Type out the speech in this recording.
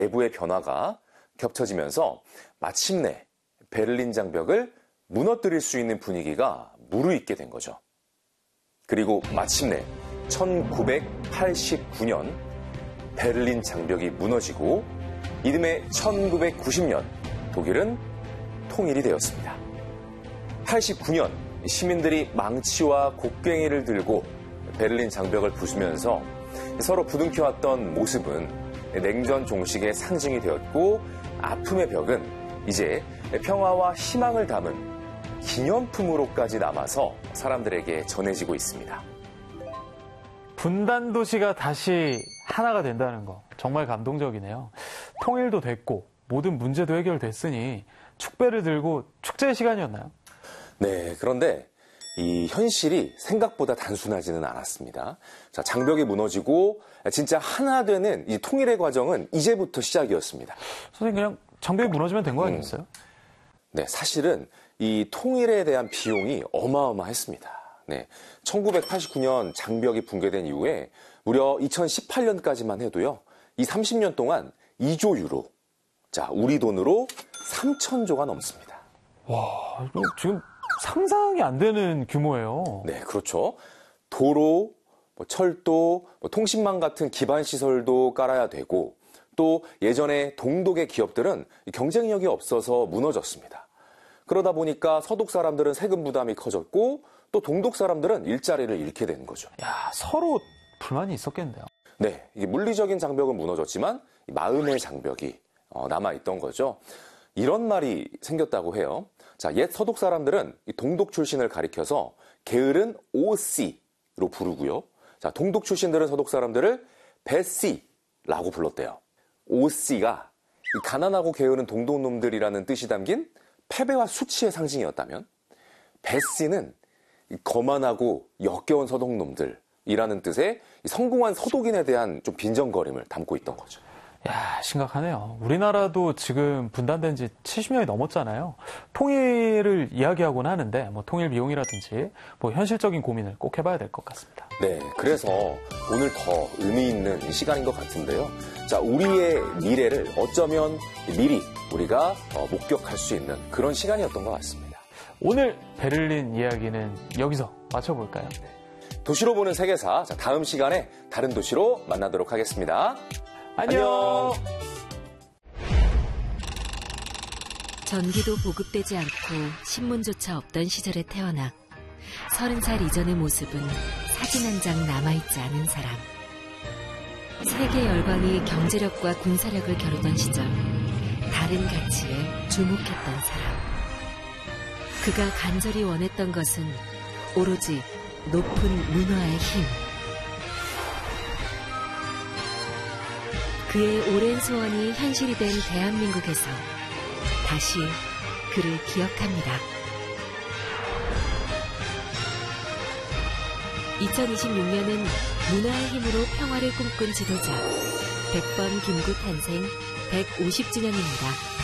내부의 변화가 겹쳐지면서 마침내 베를린 장벽을 무너뜨릴 수 있는 분위기가 무르익게 된 거죠. 그리고 마침내 1989년 베를린 장벽이 무너지고 이듬해 1990년 독일은 통일이 되었습니다. 89년 시민들이 망치와 곡괭이를 들고 베를린 장벽을 부수면서 서로 부둥켜왔던 모습은 냉전 종식의 상징이 되었고 아픔의 벽은 이제 평화와 희망을 담은 기념품으로까지 남아서 사람들에게 전해지고 있습니다. 분단 도시가 다시 하나가 된다는 거 정말 감동적이네요. 통일도 됐고 모든 문제도 해결됐으니 축배를 들고 축제의 시간이었나요? 네, 그런데 이 현실이 생각보다 단순하지는 않았습니다. 자, 장벽이 무너지고 진짜 하나 되는 이 통일의 과정은 이제부터 시작이었습니다. 선생님, 그냥 장벽이 무너지면 된 거 아니었어요? 네, 사실은 이 통일에 대한 비용이 어마어마했습니다. 네, 1989년 장벽이 붕괴된 이후에 무려 2018년까지만 해도요, 이 30년 동안 2조 유로, 자, 우리 돈으로 3,000조가 넘습니다. 와, 이거 지금 상상이 안 되는 규모예요. 네, 그렇죠. 도로, 철도, 통신망 같은 기반 시설도 깔아야 되고, 또 예전에 동독의 기업들은 경쟁력이 없어서 무너졌습니다. 그러다 보니까 서독 사람들은 세금 부담이 커졌고, 또 동독 사람들은 일자리를 잃게 된 거죠. 야, 서로 불만이 있었겠네요. 네, 이게 물리적인 장벽은 무너졌지만 마음의 장벽이 남아있던 거죠. 이런 말이 생겼다고 해요. 자, 옛 서독 사람들은 동독 출신을 가리켜서 게으른 오씨로 부르고요. 자, 동독 출신들은 서독 사람들을 배씨라고 불렀대요. 오씨가 가난하고 게으른 동독 놈들이라는 뜻이 담긴 패배와 수치의 상징이었다면, 배씨는 거만하고 역겨운 서독 놈들이라는 뜻의 성공한 서독인에 대한 좀 빈정거림을 담고 있던 거죠. 야, 심각하네요. 우리나라도 지금 분단된 지 70년이 넘었잖아요. 통일을 이야기하곤 하는데 뭐 통일 비용이라든지 뭐 현실적인 고민을 꼭 해봐야 될 것 같습니다. 네, 그래서 오늘 더 의미 있는 시간인 것 같은데요. 자, 우리의 미래를 어쩌면 미리 우리가 목격할 수 있는 그런 시간이었던 것 같습니다. 오늘 베를린 이야기는 여기서 마쳐볼까요? 도시로 보는 세계사, 자, 다음 시간에 다른 도시로 만나도록 하겠습니다. 안녕. 전기도 보급되지 않고 신문조차 없던 시절에 태어나 30살 이전의 모습은 사진 한 장 남아있지 않은 사람. 세계 열강이 경제력과 군사력을 겨루던 시절 다른 가치에 주목했던 사람. 그가 간절히 원했던 것은 오로지 높은 문화의 힘. 그의 오랜 소원이 현실이 된 대한민국에서 다시 그를 기억합니다. 2026년은 문화의 힘으로 평화를 꿈꾼 지도자 백범 김구 탄생 150주년입니다.